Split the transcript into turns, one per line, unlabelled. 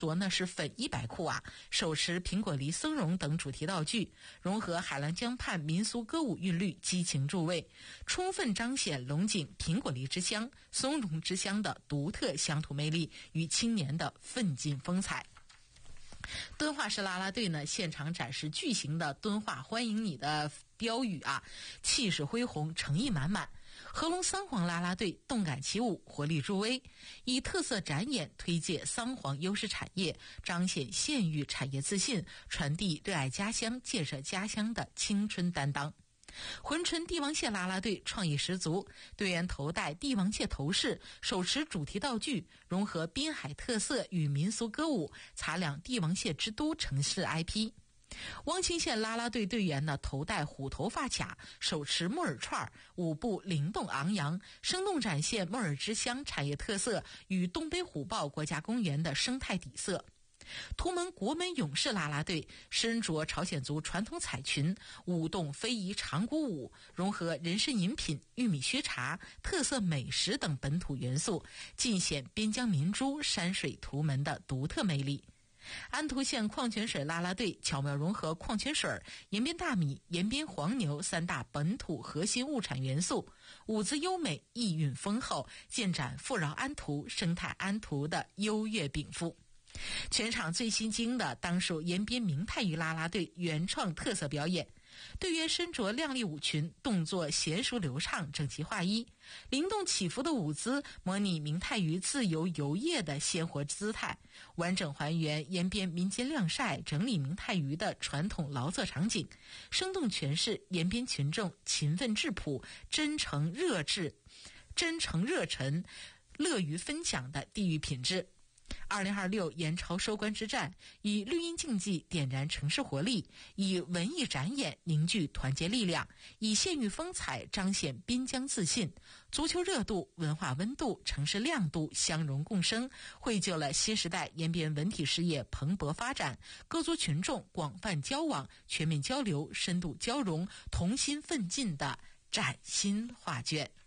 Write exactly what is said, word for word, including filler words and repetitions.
着呢是粉衣白裤啊，手持苹果梨、松茸等主题道具，融合海浪江畔民俗歌舞韵律，激情助味，充分彰显龙井苹果梨之乡、松茸之乡的独特乡土魅力与青年的奋进风采。敦化市啦啦队呢，现场展示巨型的敦化欢迎你的标语啊，气势恢宏，诚意满满。合龙桑黄啦啦队动感起舞，活力助威，以特色展演推介桑黄优势产业，彰显县域产业自信，传递热爱家乡、建设家乡的青春担当。珲春帝王蟹啦啦队创意十足，队员头戴帝王蟹头饰，手持主题道具，融合滨海特色与民俗歌舞，擦亮帝王蟹之都城市 I P。汪清县啦啦队队员呢，头戴虎头发卡，手持木耳串，舞步灵动昂扬，生动展现木耳之乡产业特色与东北虎豹国家公园的生态底色。图门国门勇士啦啦队身着朝鲜族传统彩裙，舞动非遗长鼓舞，融合人参饮品、玉米须茶、特色美食等本土元素，尽显边疆民珠山水图门的独特魅力。安图县矿泉水啦啦队巧妙融合矿泉水、延边大米、延边黄牛三大本土核心物产元素，舞姿优美，意蕴丰厚，尽展富饶安图、生态安图的优越禀赋。全场最吸睛的当属延边明太鱼啦啦队原创特色表演，队员身着亮丽舞裙，动作娴熟流畅，整齐划一，灵动起伏的舞姿模拟明太鱼自由游曳的鲜活姿态，完整还原延边民间晾晒整理明太鱼的传统劳作场景，生动诠释延边群众勤奋质朴、真诚热炽、真诚热忱、乐于分享的地域品质。二零二六盐潮收官之战，以绿茵竞技点燃城市活力，以文艺展演凝聚团结力量，以县域风采彰显滨江自信。足球热度、文化温度、城市亮度相融共生，绘就了新时代延边文体事业蓬勃发展，各族群众广泛交往、全面交流、深度交融、同心奋进的崭新画卷。